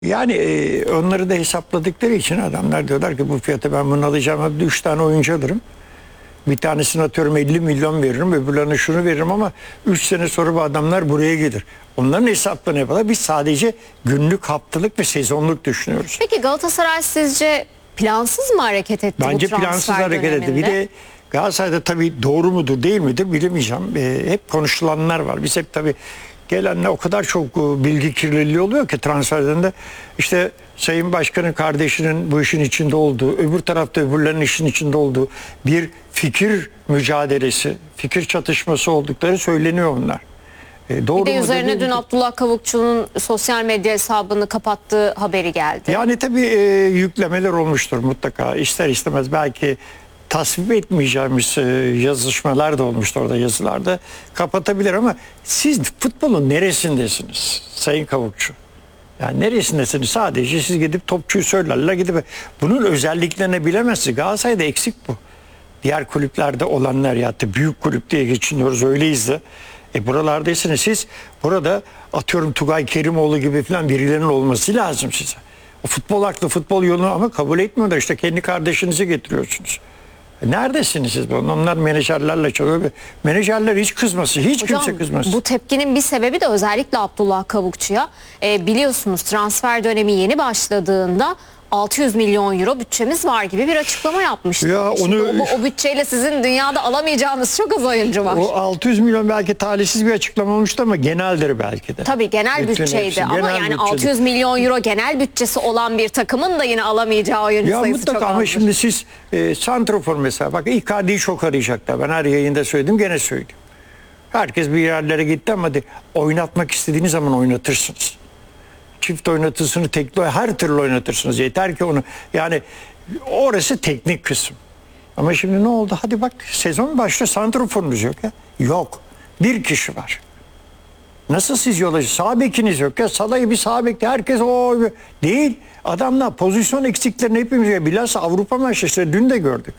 Yani onları da hesapladıkları için adamlar diyorlar ki bu fiyata ben bunu alacağım. 3 tane oyuncu alırım. Bir tanesini atıyorum 50 milyon veririm. Öbürlerine şunu veririm ama 3 sene sonra bu adamlar buraya gelir. Onların hesaplarını yapalım. Biz sadece günlük, haftalık ve sezonluk düşünüyoruz. Peki Galatasaray sizce plansız mı hareket etti Bence bu transfer plansız hareket etti. Bir de Galatasaray'da tabii doğru mudur değil midir bilemeyeceğim. Hep konuşulanlar var. Biz hep tabii gelenler o kadar çok bilgi kirliliği oluyor ki transferden de işte Sayın Başkan'ın kardeşinin bu işin içinde olduğu, öbür tarafta öbürlerinin işin içinde olduğu bir fikir mücadelesi, fikir çatışması oldukları söyleniyor onlar. Doğru bir de üzerine dün mi? Abdullah Kavukçu'nun sosyal medya hesabını kapattığı haberi geldi. Yani tabii yüklemeler olmuştur mutlaka. İster istemez belki tasvip etmeyeceğimiz yazışmalar da olmuştur orada yazılarda. Kapatabilir ama siz futbolun neresindesiniz Sayın Kavukçu? Yani neresindesiniz? Sadece siz gidip topçuyu söylerler gidip bunun özelliklerini bilemezsiniz. Galatasaray'da eksik bu. Diğer kulüplerde olanlar ya da büyük kulüp diye geçiniyoruz öyleyiz de. Buralardaysanız siz burada atıyorum Tugay Kerimoğlu gibi falan birilerinin olması lazım size. O futbol aklı, futbol yolunu ama kabul etmiyorlar. İşte kendi kardeşinizi getiriyorsunuz. Neredesiniz siz? Onlar menajerlerle çalışıyor. Menajerler hiç kızmasın. Hiç Hocam, kimse kızmasın. bu tepkinin bir sebebi de özellikle Abdullah Kavukçu'ya. Biliyorsunuz transfer dönemi yeni başladığında 600 milyon euro bütçemiz var gibi bir açıklama yapmıştı. Ya Şimdi onu, o bütçeyle sizin dünyada alamayacağınız çok az oyuncu var. o 600 milyon belki talihsiz bir açıklama olmuştu ama geneldir belki de. Tabii genel Bütün bütçeydi hepsi, ama genel yani bütçedir. 600 milyon euro genel bütçesi olan bir takımın da yine alamayacağı oyuncu Ya sayısı mutlaka çok ama azdır. şimdi siz santrofor mesela bak Icardi'yi çok arayacaklar. Ben her yayında söyledim gene söyleyeyim. Herkes bir yerlere gitti ama oynatmak istediğiniz zaman oynatırsınız. Çift oynatırsınız, tekli her türlü oynatırsınız. Yeter ki onu yani orası teknik kısım. Ama şimdi ne oldu? Hadi bak sezon başlıyor santroforunuz yok ya. Yok. Bir kişi var. Nasıl siz yola sağ bekiniz yok ya. Salah'ı bir sağ bekle herkes o değil. Adamlar pozisyon eksiklerini hepimiz bilhassa Avrupa maçları dün de gördük.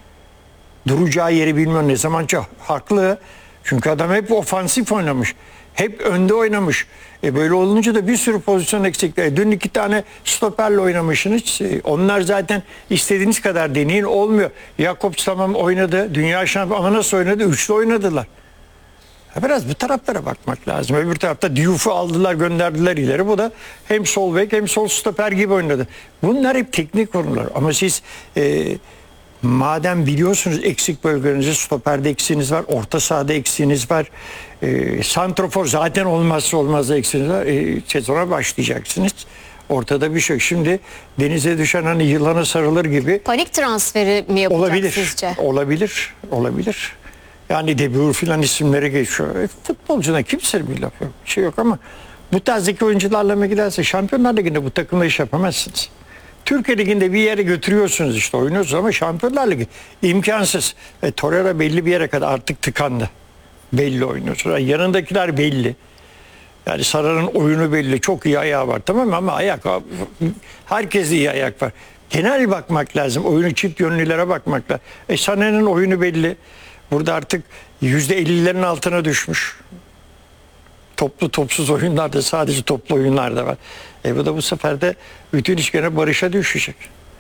Duracağı yeri bilmiyor ne zamanca haklı. Çünkü adam hep ofansif oynamış. Hep önde oynamış. Böyle olunca da bir sürü pozisyon eksikleri. Dün 2 tane stoperle oynamışsınız. Onlar zaten istediğiniz kadar deneyin olmuyor. Jakobs tamam oynadı. Dünya şampiyonu ama nasıl oynadı? Üçlü oynadılar. Biraz bu taraflara bakmak lazım. Öbür tarafta Diouf'u aldılar gönderdiler ileri. Bu da hem sol bek hem sol stoper gibi oynadı. Bunlar hep teknik konular. Ama siz madem biliyorsunuz eksik bölgelerinizi stoperde eksiğiniz var. Orta sahada eksiğiniz var. Santrofor zaten olmazsa olmaz eksiğiniz var. Sezona başlayacaksınız. Ortada bir şey. Şimdi denize düşen hani yılana sarılır gibi. Panik transferi mi yapacak Olabilir. sizce? Olabilir. Olabilir. Yani De Boer filan isimleri geçiyor. Futbolcuna kimse bir laf yok. Bir şey yok ama bu tarzdaki oyuncularla mı giderse Şampiyonlar Ligi'nde bu takımla iş yapamazsınız. Türkiye Ligi'nde bir yere götürüyorsunuz işte oynuyorsunuz ama Şampiyonlar Ligi imkansız. Torreira belli bir yere kadar artık tıkandı. Belli oynuyorsunuz. Yanındakiler belli. Yani Sarar'ın oyunu belli. Çok iyi ayağı var tamam mı? Ama ayak herkeste iyi ayak var. Genel bakmak lazım. Oyunu çift yönlülere bakmak lazım. Sané'nin oyunu belli. Burada artık %50'lerin altına düşmüş. Toplu topsuz oyunlarda sadece toplu oyunlarda var. Bu da bu sefer de bütün iş gene Barış'a düşecek.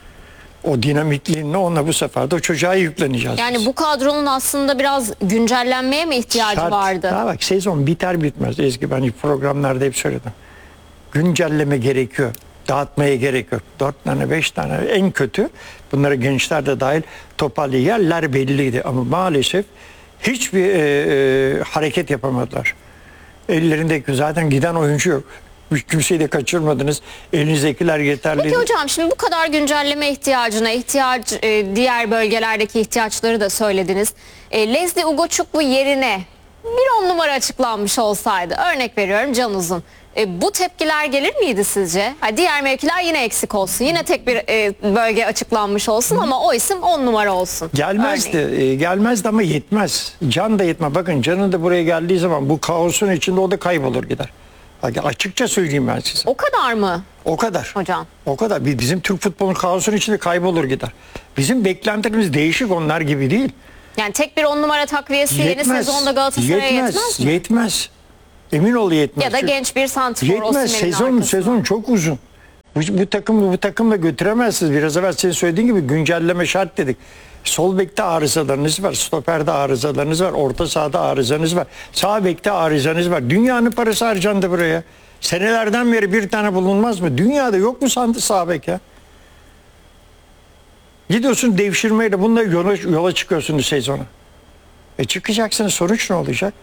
O dinamikliğinle onunla bu sefer de o çocuğa yükleneceğiz. Yani biz. bu kadronun aslında biraz güncellenmeye mi ihtiyacı vardı? Daha bak sezon biter bitmez Ezgi ben programlarda hep söyledim. Güncelleme gerekiyor. Dağıtmaya gerek yok. 4 tane 5 tane en kötü bunlara gençler de dahil toparlı yerler belliydi ama maalesef hiçbir hareket yapamadılar. Ellerindeki zaten giden oyuncu yok. Kimseyi de kaçırmadınız. Elinizdekiler yeterli. Peki hocam şimdi bu kadar güncelleme ihtiyacına diğer bölgelerdeki ihtiyaçları da söylediniz. Leslie Ugochukwu yerine bir 10 numara açıklanmış olsaydı örnek veriyorum Can Uzun. Bu tepkiler gelir miydi sizce? Diğer mevkiler yine eksik olsun. Yine tek bir bölge açıklanmış olsun ama o isim 10 numara olsun. Gelmezdi. Gelmezdi ama yetmez. Can da yetmez. Bakın Can'ın da buraya geldiği zaman bu kaosun içinde o da kaybolur gider. Açıkça söyleyeyim ben size. O kadar mı? O kadar. Hocam. O kadar. Bizim Türk futbolunun kaosun içinde kaybolur gider. Bizim beklentilerimiz değişik onlar gibi değil. Yani tek bir 10 numara takviyesi yeni sezonda Galatasaray'a yetmez mi? Yetmez. Emin ol yetmez. Ya da genç bir santrfor yetmez. Sezon çok uzun. Bu takımla götüremezsiniz. Biraz evvel senin söylediğin gibi güncelleme şart dedik. Sol bekte arızalarınız var, stoperde arızalarınız var, orta sahada arızanız var, sağ bekte arızanız var. Dünyanın parası harcandı buraya. Senelerden beri bir tane bulunmaz mı? Dünyada yok mu sağ bek ya? Gidiyorsun devşirmeyle bununla yola çıkıyorsunuz sezona. Çıkacaksınız, sonuç ne olacak?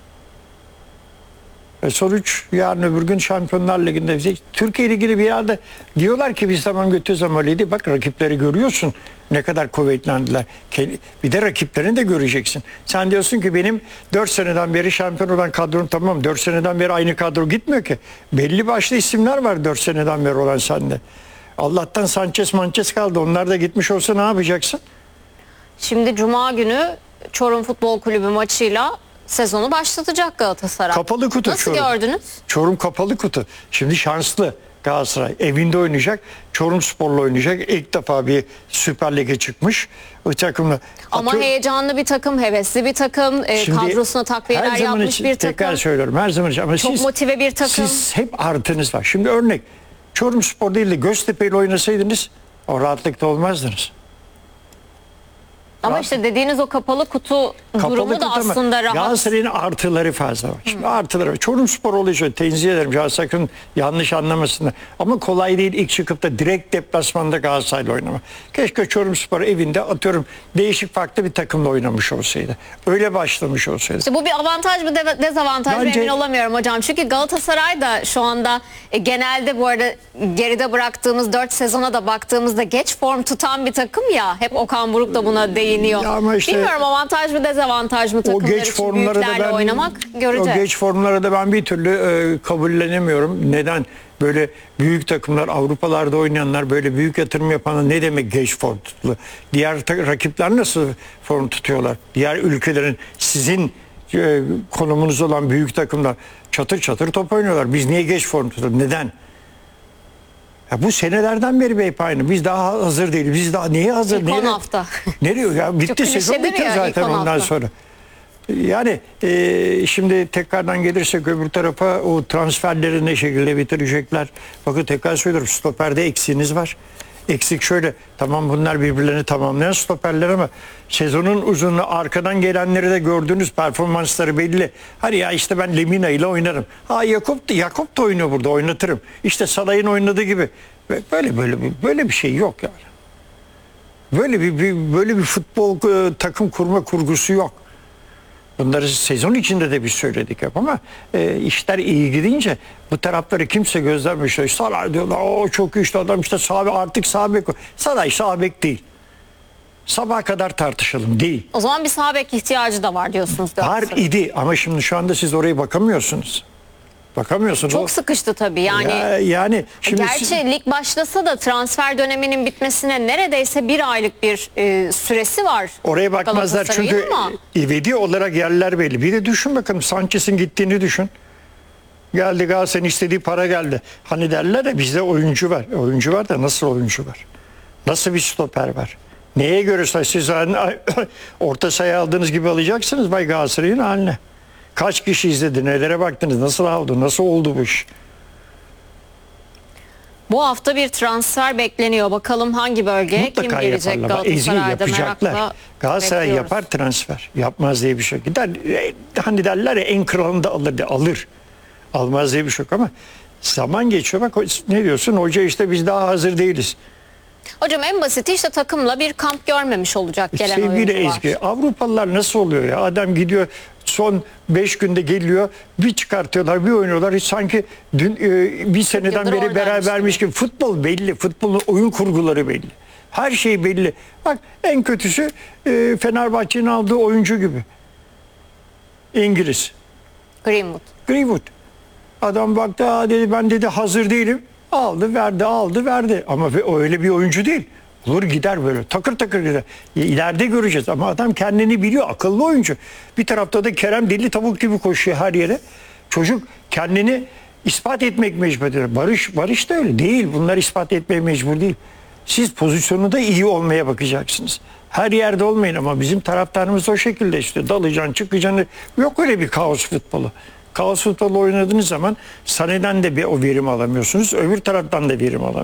Sonuç yarın öbür gün Şampiyonlar Ligi'nde Türkiye Ligi'ni bir yerde diyorlar ki biz zaman götürdüğü zaman öyleydi. Bak rakipleri görüyorsun ne kadar kuvvetlendiler. Bir de rakiplerini de göreceksin. Sen diyorsun ki benim 4 seneden beri şampiyon olan kadrom tamam. 4 seneden beri aynı kadro gitmiyor ki. Belli başlı isimler var 4 seneden beri olan sende. Allah'tan Sanchez kaldı. Onlar da gitmiş olsa ne yapacaksın? Şimdi Cuma günü Çorum Futbol Kulübü maçıyla sezonu başlatacak Galatasaray. Kapalı kutu Nasıl Çorum. gördünüz? Çorum kapalı kutu. Şimdi şanslı Galatasaray. Evinde oynayacak. Çorumspor'la oynayacak. İlk defa bir Süper Lig'e çıkmış. O takımla. Ama heyecanlı bir takım, hevesli bir takım, kadrosuna takviyeler her zaman yapmış için, bir tekrar takım. söylüyorum her zaman için. Ama Çok motive bir takım. Siz hep artınız var. Şimdi örnek Çorumspor değil de Göztepe ile oynasaydınız o rahatlıkta olmazdınız. Ama işte dediğiniz o kapalı kutu durumu da aslında rahat. Galatasaray'ın artıları fazla var. Şimdi artıları var. Çorumspor oluyor. Tenzih ederim. Ya sakın yanlış anlamasınlar. Ama kolay değil ilk çıkıp da direkt deplasmanda Galatasaray'la oynamak. Keşke Çorumspor evinde atıyorum değişik farklı bir takımla oynamış olsaydı. Öyle başlamış olsaydı. İşte bu bir avantaj mı dezavantaj mı emin olamıyorum hocam. Çünkü Galatasaray da şu anda genelde bu arada geride bıraktığımız 4 sezona da baktığımızda geç form tutan bir takım ya. Hep Okan Buruk da buna değiniyor. Ama işte, bilmiyorum avantaj mı dezavantaj mı takımlar için büyüklerle oynamak göreceğiz. O geç formlara da ben bir türlü kabullenemiyorum. Neden? Böyle büyük takımlar Avrupalarda oynayanlar böyle büyük yatırım yapanlar ne demek geç form tutulu? Diğer rakipler nasıl form tutuyorlar? Diğer ülkelerin sizin konumunuz olan büyük takımlar çatır çatır top oynuyorlar. Biz niye geç form tutuyoruz? Neden? Ya bu senelerden beri hep aynı. Biz daha hazır değiliz. Biz daha niye hazır? İlk 10 hafta. Nereye? Ya bitti sezon bitiyor zaten ondan sonra. Yani şimdi tekrardan gelirsek öbür tarafa o transferleri ne şekilde bitirecekler? Bakın tekrar söylüyorum stoperde eksiğiniz var. Eksik şöyle tamam bunlar birbirlerini tamamlayan stoperler ama sezonun uzunluğu arkadan gelenleri de gördüğünüz performansları belli. Hani ya işte ben Lemina ile oynarım. Ha Yakup da oynuyor burada oynatırım. İşte Salah'ın oynadığı gibi. Böyle bir şey yok yani. Böyle bir futbol takım kurma kurgusu yok. Bunları sezon içinde de biz söyledik hep ama işler iyi gidince bu tarafları kimse gözlememiş. Salah diyorlar o çok iyi işte adam işte artık sağ bek. Salah sağ bek değil. Sabaha kadar tartışalım değil. O zaman bir sağ bek ihtiyacı da var diyorsunuz. Var idi ama şimdi şu anda siz oraya bakamıyorsunuz. Bakamıyorsunuz. Çok sıkıştı tabii yani. Yani şimdi gerçi lig başlasa da transfer döneminin bitmesine neredeyse bir aylık bir süresi var. Oraya bakmazlar çünkü ivedi olarak yerler belli. Bir de düşün bakalım Sanchez'in gittiğini düşün. Geldi Galatasaray'ın istediği para geldi. Hani derler ya bizde oyuncu var. Oyuncu var da nasıl oyuncu var? Nasıl bir stoper var? Neye göre siz orta sayı aldığınız gibi alacaksınız Bay Galatasaray'ın haline. Kaç kişi izledi? Nelere baktınız? Nasıl aldı? Nasıl oldu bu iş? Bu hafta bir transfer bekleniyor. Bakalım hangi bölgeye Mutlaka kim gelecek Galatasaray'da yapacaklar. Galatasaray yapar transfer. Yapmaz diye bir şey. Gider, hani derler ya en kralını da alır. Almaz diye bir şey yok ama zaman geçiyor. Bak ne diyorsun? Hoca işte biz daha hazır değiliz. Hocam en basiti işte takımla bir kamp görmemiş olacak gelen Sevgili oyuncular. Ezgi, Avrupalılar nasıl oluyor ya? Adam gidiyor son 5 günde geliyor bir çıkartıyorlar bir oynuyorlar. Hiç sanki dün bir seneden beri berabermiş gibi. Futbol belli. Futbolun oyun kurguları belli. Her şey belli. Bak en kötüsü Fenerbahçe'nin aldığı oyuncu gibi. İngiliz. Greenwood. Adam baktı dedi ben dedi hazır değilim. Aldı verdi ama öyle bir oyuncu değil. Olur gider böyle takır takır gider. İleride göreceğiz ama adam kendini biliyor akıllı oyuncu. Bir tarafta da Kerem deli tavuk gibi koşuyor her yere. Çocuk kendini ispat etmek mecbur. Barış da öyle değil. Bunlar ispat etmeye mecbur değil. Siz pozisyonunda iyi olmaya bakacaksınız. Her yerde olmayın ama bizim taraftarımız o şekilde işte dalacaksın çıkacaksın. Yok öyle bir kaos futbolu. Kaos futbolu oynadığınız zaman Sané'den de o verim alamıyorsunuz. Öbür taraftan da verim alamıyorsunuz.